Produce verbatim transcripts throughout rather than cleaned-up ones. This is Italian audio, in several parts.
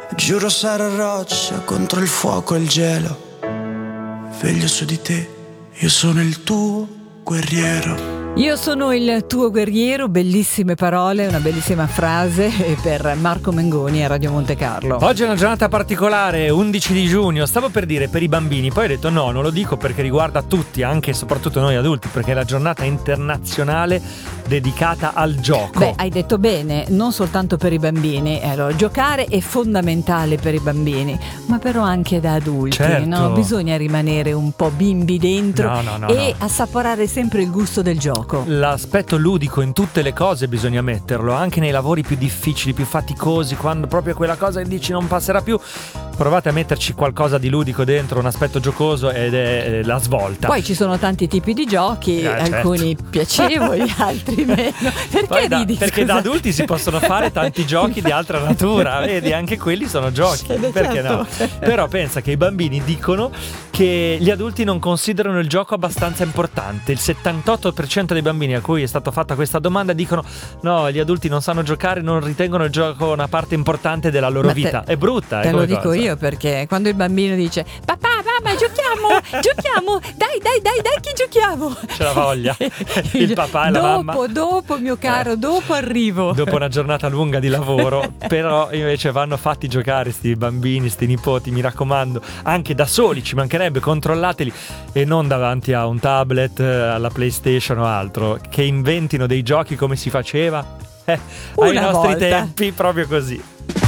Giuro sarò roccia contro il fuoco e il gelo. Veglio su di te, io sono il tuo guerriero. Io sono il tuo guerriero, bellissime parole, una bellissima frase per Marco Mengoni a Radio Monte Carlo. Oggi è una giornata particolare, undici di giugno, stavo per dire per i bambini, poi ho detto no, non lo dico perché riguarda tutti, anche e soprattutto noi adulti, perché è la giornata internazionale dedicata al gioco. Beh, hai detto bene, non soltanto per i bambini, allora, giocare è fondamentale per i bambini, ma però anche da adulti, certo. No? Bisogna rimanere un po' bimbi dentro no, no, no, e no. assaporare sempre il gusto del gioco. L'aspetto ludico in tutte le cose bisogna metterlo, anche nei lavori più difficili, più faticosi, quando proprio quella cosa che dici non passerà più, provate a metterci qualcosa di ludico dentro, un aspetto giocoso ed è la svolta. Poi ci sono tanti tipi di giochi, eh, alcuni certo. piacevoli, altri meno. Perché Poi da, ridi? Perché Scusa? da adulti si possono fare tanti giochi di altra natura, vedi, anche quelli sono giochi, Eh, perché certo. no? Però pensa che i bambini dicono che gli adulti non considerano il gioco abbastanza importante. Il settantotto per cento dei bambini a cui è stata fatta questa domanda dicono no, gli adulti non sanno giocare, non ritengono il gioco una parte importante della loro Ma vita. te, è brutta. Te è lo come dico cosa. io, perché quando il bambino dice papà, mamma, giochiamo, giochiamo, dai, dai, dai, dai, che giochiamo? C'è la voglia. Il papà e la dopo, mamma. Dopo, mio caro, Eh. dopo arrivo. Dopo una giornata lunga di lavoro, però invece vanno fatti giocare sti bambini, sti nipoti, mi raccomando, anche da soli, ci mancherebbe, controllateli e non davanti a un tablet, alla PlayStation o altro, che inventino dei giochi come si faceva eh, ai Una nostri volta. tempi, proprio così.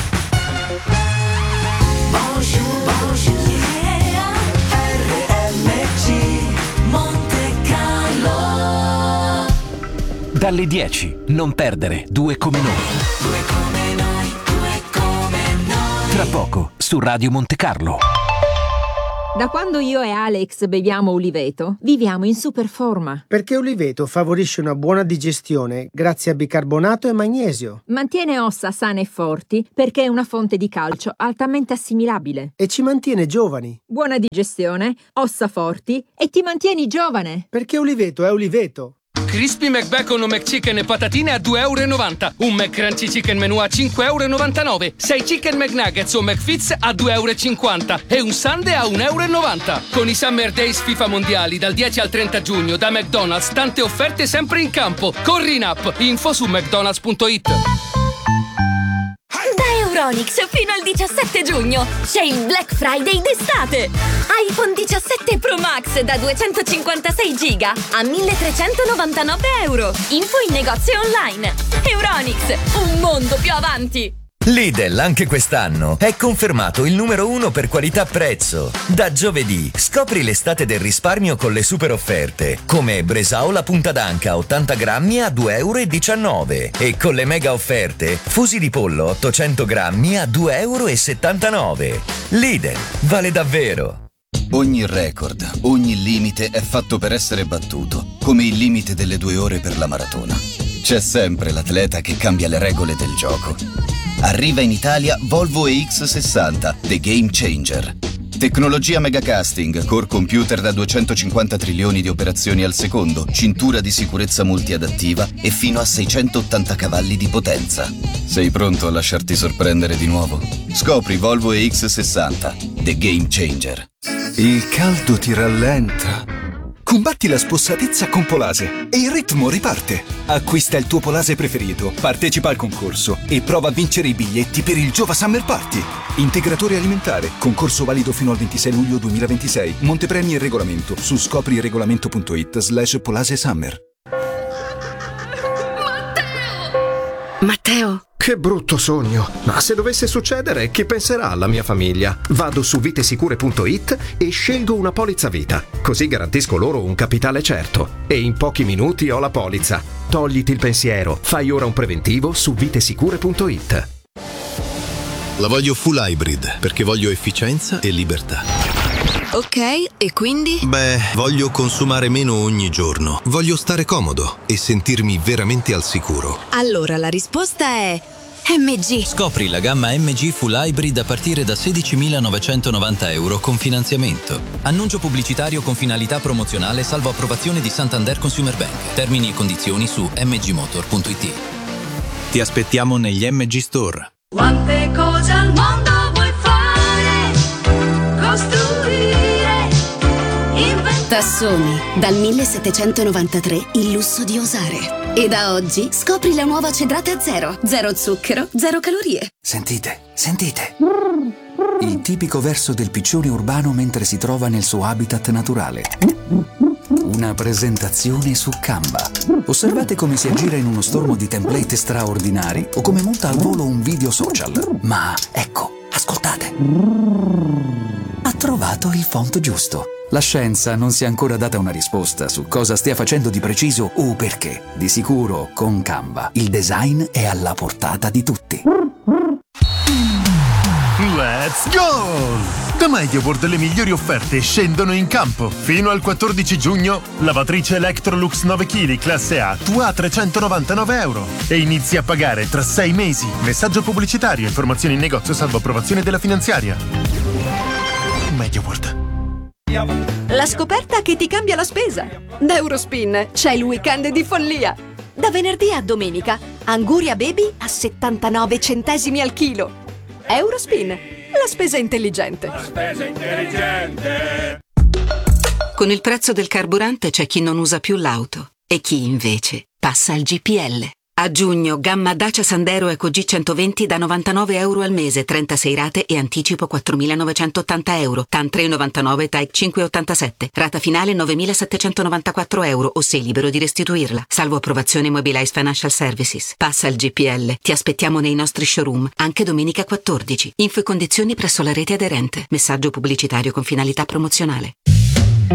Dalle dieci, non perdere Due come noi. Due come noi, due come noi. Tra poco, su Radio Monte Carlo. Da quando io e Alex beviamo Uliveto, viviamo in super forma. Perché Uliveto favorisce una buona digestione grazie a bicarbonato e magnesio. Mantiene ossa sane e forti perché è una fonte di calcio altamente assimilabile. E ci mantiene giovani. Buona digestione, ossa forti e ti mantieni giovane. Perché Uliveto è Uliveto. Crispy McBacon o McChicken e patatine a due e novanta euro. Un McCrunchy Chicken Menù a cinque e novantanove euro. sei Chicken McNuggets o McFits a due e cinquanta euro. E un Sundae a un e novanta euro. Con i Summer Days FIFA Mondiali dal dieci al trenta giugno da McDonald's, tante offerte sempre in campo. Corri in app. Info su mcdonalds punto it. Da Euronics fino al diciassette giugno c'è il Black Friday d'estate. iPhone diciassette Pro Max da duecentocinquantasei giga a milletrecentonovantanove euro. Info in negozio online. Euronics, un mondo più avanti. Lidl anche quest'anno è confermato il numero uno per qualità-prezzo. Da giovedì scopri l'estate del risparmio con le super offerte, come Bresaola punta d'anca ottanta grammi a due e diciannove euro e con le mega offerte fusi di pollo ottocento grammi a due e settantanove euro. Lidl, vale davvero! Ogni record, ogni limite è fatto per essere battuto, come il limite delle due ore per la maratona. C'è sempre l'atleta che cambia le regole del gioco. Arriva in Italia Volvo E X sessanta, The Game Changer. Tecnologia megacasting, core computer da duecentocinquanta trilioni di operazioni al secondo, cintura di sicurezza multiadattiva e fino a seicentottanta cavalli di potenza. Sei pronto a lasciarti sorprendere di nuovo? Scopri Volvo E X sessanta, The Game Changer. Il caldo ti rallenta. Combatti la spossatezza con Polase e il ritmo riparte. Acquista il tuo Polase preferito, partecipa al concorso e prova a vincere i biglietti per il Giova Summer Party. Integratore alimentare, concorso valido fino al ventisei luglio duemilaventisei. Montepremi e regolamento su scopriregolamento.it slash Polase Summer. Matteo! Che brutto sogno, ma se dovesse succedere, chi penserà alla mia famiglia? Vado su vitesicure punto it e scelgo una polizza vita, così garantisco loro un capitale certo e in pochi minuti ho la polizza. Togliti il pensiero, fai ora un preventivo su vitesicure punto it. La voglio full hybrid perché voglio efficienza e libertà. Ok, e quindi? Beh, voglio consumare meno ogni giorno. Voglio stare comodo e sentirmi veramente al sicuro. Allora la risposta è M G. Scopri la gamma M G Full Hybrid a partire da sedicimilanovancentonovanta euro con finanziamento. Annuncio pubblicitario con finalità promozionale salvo approvazione di Santander Consumer Bank. Termini e condizioni su m g motor punto it. Ti aspettiamo negli M G Store. Quante cose al mondo Cassoni, dal millesettecentonovantatré il lusso di osare. E da oggi scopri la nuova cedrata zero. Zero zucchero, zero calorie. Sentite, sentite. Il tipico verso del piccione urbano mentre si trova nel suo habitat naturale. Una presentazione su Canva. Osservate come si aggira in uno stormo di template straordinari o come monta al volo un video social. Ma ecco, ascoltate. Ha trovato il font giusto. La scienza non si è ancora data una risposta su cosa stia facendo di preciso o perché. Di sicuro, con Canva, il design è alla portata di tutti. Let's go! Da MediaWorld le migliori offerte scendono in campo. Fino al quattordici giugno, lavatrice Electrolux nove chilogrammi classe A, tua a trecentonovantanove euro. E inizi a pagare tra sei mesi. Messaggio pubblicitario, informazioni in negozio salvo approvazione della finanziaria. MediaWorld. La scoperta che ti cambia la spesa. Da Eurospin c'è il weekend di follia. Da venerdì a domenica, Anguria Baby a settantanove centesimi al chilo. Eurospin, la spesa intelligente. La spesa intelligente. Con il prezzo del carburante c'è chi non usa più l'auto e chi invece passa al G P L. A giugno, gamma Dacia Sandero Eco G centoventi da novantanove euro al mese, trentasei rate e anticipo quattromilanovecentottanta euro. T A N tre virgola novantanove, T A E C cinque virgola ottantasette. Rata finale novemilasettecentonovantaquattro euro o sei libero di restituirla. Salvo approvazione Mobilize Financial Services. Passa al G P L. Ti aspettiamo nei nostri showroom, anche domenica quattordici. Info e condizioni presso la rete aderente. Messaggio pubblicitario con finalità promozionale.